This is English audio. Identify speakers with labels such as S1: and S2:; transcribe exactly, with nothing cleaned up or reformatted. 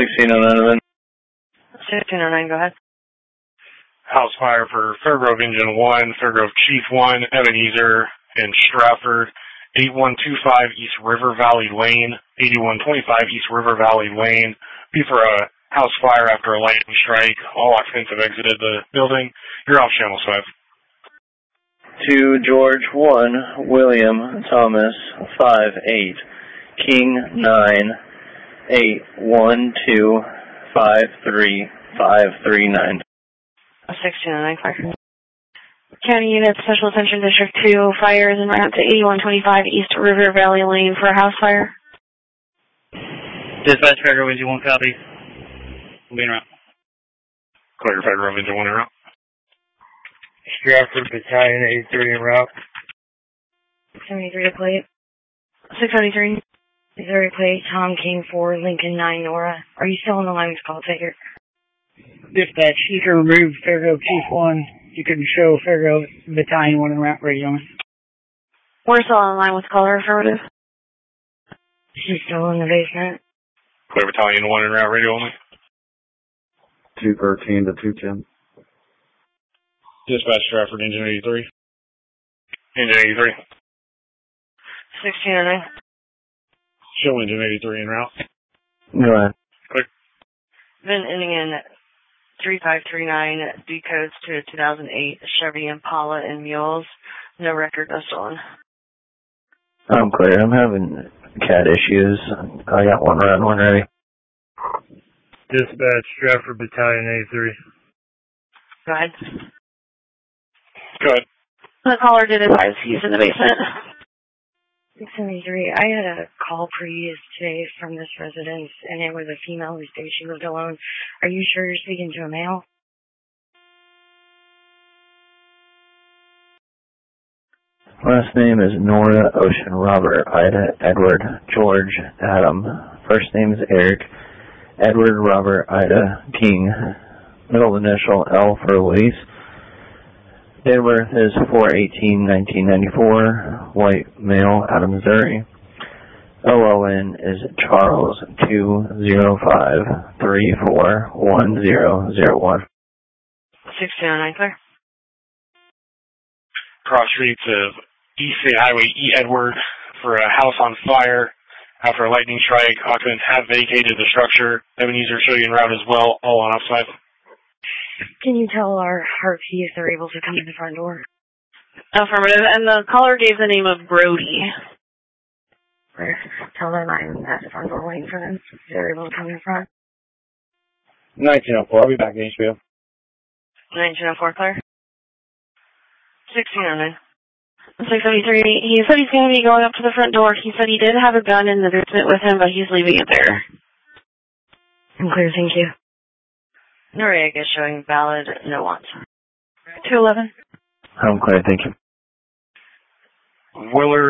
S1: sixteen oh nine then.
S2: sixteen oh nine, go ahead.
S3: House fire for Fairgrove Engine one, Fairgrove Chief one, Ebenezer, and Stratford. eighty-one twenty-five East River Valley Lane, eighty-one twenty-five East River Valley Lane. Be for a house fire after a lightning strike. All occupants have exited the building. You're off channel five.
S1: To George one, William Thomas five eight, King nine eight one two five three five three nine.
S2: sixteen oh nine, fire. County Unit Special Attention District two, fire is en route to eighty-one twenty-five East River Valley Lane for a house fire.
S4: Dispatch Fairgrove Engine one, copy. We'll be en route.
S3: Clear Fairgrove Engine one en route.
S5: Stratford Battalion eighty-three en route.
S2: seventy-three to plate. six seventy-three. Missouri plate, Tom King four, Lincoln nine, Nora. Are you still on the line with call taker?
S5: Dispatch, you can remove Fairgrove Chief one. You can show Fairgrove Battalion one en route, radio on.
S2: We're still on the line with caller, affirmative. She's still in the basement.
S3: Clear Battalion one en route, radio only.
S6: two thirteen to two ten.
S3: Dispatch Stratford Engine eighty-three. Engine eighty-three.
S2: sixteen oh nine.
S3: Show Engine eighty-three en route.
S1: Go ahead.
S3: Clear.
S2: Then ending in three five three nine, decodes to two thousand eight Chevy Impala and Mules. No record of stolen.
S1: I'm clear. I'm having cat issues. I got one run, one ready.
S5: Dispatch, Stratford Battalion eighty-three.
S2: Go ahead.
S3: Go ahead.
S2: The caller did advise he's in the basement. six seventy-three. I had a call previous today from this residence, and it was a female who stated she lived alone. Are you sure you're speaking to a male?
S1: Last name is Nora, Ocean, Robert, Ida, Edward, George, Adam. First name is Eric, Edward, Robert, Ida, King. Middle initial L for Luis. Date of birth is four eighteen nineteen ninety-four. White, male, out of Missouri. O O N is Charles, two zero five three four one zero zero one.
S2: sixteen oh nine, clear.
S3: Cross streets of East State Highway E. Edward for a house on fire after a lightning strike. Occupants have vacated the structure. Ebenezer show you en route as well, all on offside.
S2: Can you tell our heartbeat if they're able to come to the front door?
S7: Affirmative. And the caller gave the name of Brody.
S2: Tell them I'm at the front door waiting for them. If they're able to come in front.
S5: nineteen oh four, I'll be back in H B O.
S2: nineteen oh four, clear. sixteen oh nine. six seventy-three, he said he's going to be going up to the front door. He said he did have a gun in the basement with him, but he's leaving it there. I'm clear, thank you. Noriega showing valid, no wants. two eleven.
S1: I'm clear, thank you.
S3: Willard